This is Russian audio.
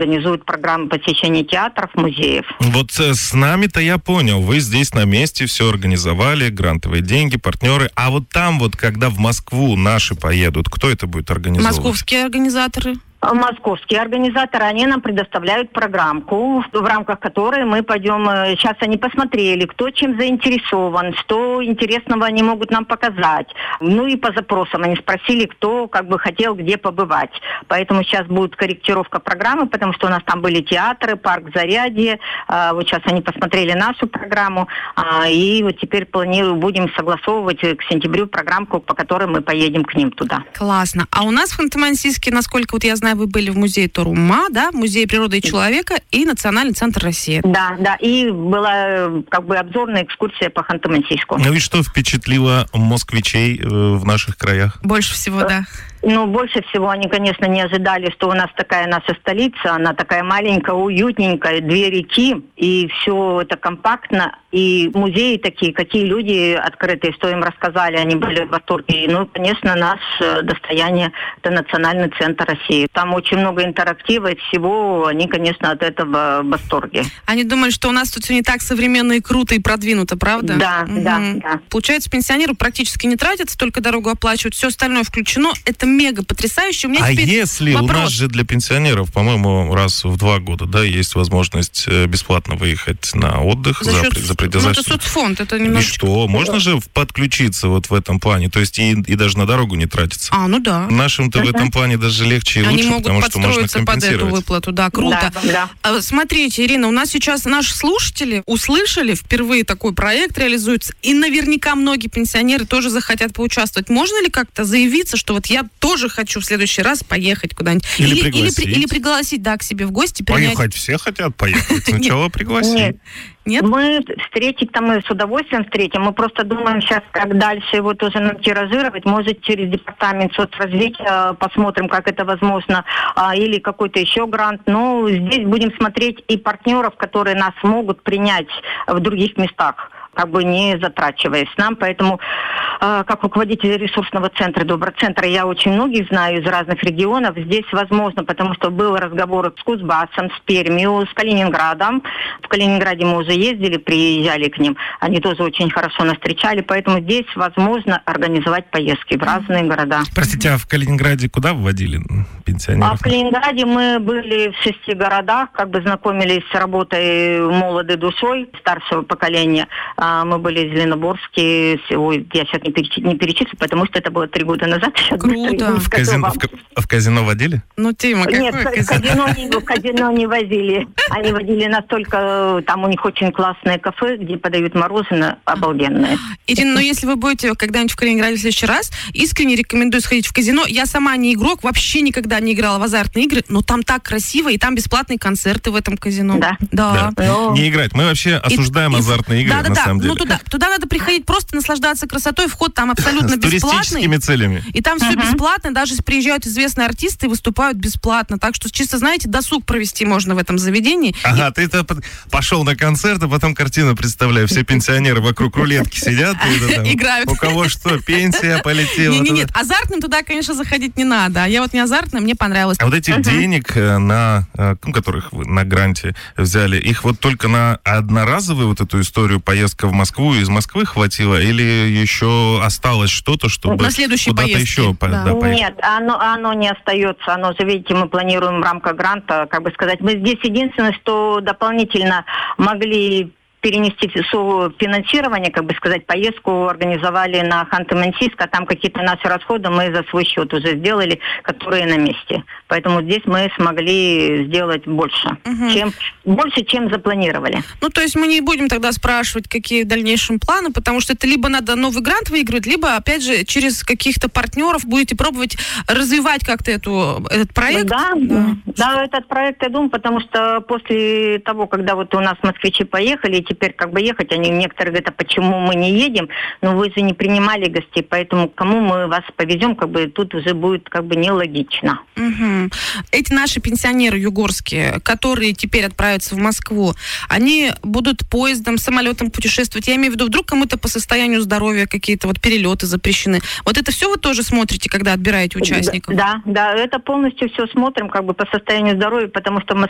организуют программы посещения театров, музеев. Вот с нами-то я понял, вы здесь на месте все организовали, грантовые деньги, партнеры. А вот там вот, когда в Москву наши поедут, кто это будет организовывать? Московские организаторы. Московские организаторы, они нам предоставляют программку, в рамках которой мы пойдем. Сейчас они посмотрели, кто чем заинтересован, что интересного они могут нам показать. Ну и по запросам они спросили, кто как бы хотел где побывать. Поэтому сейчас будет корректировка программы, потому что у нас там были театры, парк Зарядье. Вот сейчас они посмотрели нашу программу. И вот теперь будем согласовывать к сентябрю программку, по которой мы поедем к ним туда. Классно. А у нас в Ханты-Мансийске, насколько вот я знаю, вы были в музее Торума, да, Музей природы и человека и Национальный центр России. Да, и была как бы обзорная экскурсия по Ханты-Мансийску. Ну и что впечатлило москвичей в наших краях? Больше всего, да. Ну, больше всего они, конечно, не ожидали, что у нас такая наша столица, она такая маленькая, уютненькая, 2 реки, и все это компактно, и музеи такие, какие люди открытые, что им рассказали, они были в восторге. Ну, конечно, наше достояние – это Национальный центр России. Там очень много интерактива и всего, они, конечно, от этого в восторге. Они думали, что у нас тут все не так современно и круто, и продвинуто, правда? Да, да. Получается, пенсионеры практически не тратятся, только дорогу оплачивают, все остальное включено. Это мега потрясающе. У меня теперь если вопрос. У нас же для пенсионеров, по-моему, раз в 2 года, да, есть возможность бесплатно выехать на отдых за пределы. Ну, это соцфонд, это немножечко... И что? Можно же подключиться вот в этом плане, то есть и даже на дорогу не тратиться. Ну да. Нашим-то в этом плане даже легче и лучше, они могут потому что можно подстроиться под эту выплату, да, круто. Да. Смотрите, Ирина, у нас сейчас наши слушатели услышали, впервые такой проект реализуется, и наверняка многие пенсионеры тоже захотят поучаствовать. Можно ли как-то заявиться, что вот я тоже хочу в следующий раз поехать куда-нибудь? Или пригласить, да, к себе в гости. Поехать все хотят поехать. Сначала пригласить. Нет? Мы встретить-то мы с удовольствием встретим. Мы просто думаем сейчас, как дальше его тоже нам тиражировать. Может, через департамент соцразвития посмотрим, как это возможно. Или какой-то еще грант. Но здесь будем смотреть и партнеров, которые нас могут принять в других местах, как бы не затрачиваясь нам. Поэтому, как руководитель ресурсного центра, Доброцентра, я очень многих знаю из разных регионов. Здесь возможно, потому что был разговор с Кузбассом, с Пермью, с Калининградом. В Калининграде мы уже ездили, приезжали к ним. Они тоже очень хорошо нас встречали. Поэтому здесь возможно организовать поездки в разные города. Простите, а в Калининграде куда вводили пенсионеров? В Калининграде мы были в 6 городах, как бы знакомились с работой молодой душой старшего поколения. Мы были в Зеленоборске, я сейчас не перечислю, потому что это было 3 года назад. Круто. В казино водили? Ну, Тима, нет, в казино не возили. Они водили нас только, там у них очень классное кафе, где подают мороженое обалденное. Ирина, если вы будете когда-нибудь в Калининграде в следующий раз, искренне рекомендую сходить в казино. Я сама не игрок, вообще никогда не играла в азартные игры, но там так красиво, и там бесплатные концерты в этом казино. Да. Не играть. Мы вообще осуждаем азартные игры, на самом деле. Ну, туда надо приходить просто наслаждаться красотой. Вход там абсолютно бесплатный. С туристическими целями. И там все бесплатно. Даже если приезжают известные артисты и выступают бесплатно. Так что, чисто, знаете, досуг провести можно в этом заведении. Ага, ты пошел на концерт, а потом картину представляю. Все пенсионеры вокруг рулетки сидят. Играют. У кого что, пенсия полетела. Нет, азартным туда, конечно, заходить не надо. А я вот не азартным, мне понравилось. А вот этих денег, которых вы на гранте взяли, их вот только на одноразовую вот эту историю поездка в Москву, из Москвы хватило, или еще осталось что-то, чтобы на следующей куда-то поездке. еще поехать? Нет, оно не остается. Оно же, видите, мы планируем в рамках гранта, как бы сказать. Мы здесь единственное, что дополнительно могли перенести финансирование, как бы сказать, поездку организовали на Ханты-Мансийск, а там какие-то наши расходы мы за свой счет уже сделали, которые на месте. Поэтому здесь мы смогли сделать больше, чем запланировали. Ну, то есть мы не будем тогда спрашивать, какие в дальнейшем планы, потому что это либо надо новый грант выигрывать, либо, опять же, через каких-то партнеров будете пробовать развивать как-то этот проект. Да, этот проект, я думаю, потому что после того, когда вот у нас москвичи поехали, и теперь как бы ехать, они некоторые говорят, а почему мы не едем? Но вы же не принимали гостей, поэтому кому мы вас повезем, как бы тут уже будет как бы нелогично. Эти наши пенсионеры югорские, которые теперь отправятся в Москву, они будут поездом, самолетом путешествовать. Я имею в виду, вдруг кому-то по состоянию здоровья какие-то вот перелеты запрещены. Вот это все вы тоже смотрите, когда отбираете участников? Да, это полностью все смотрим как бы по состоянию здоровья, потому что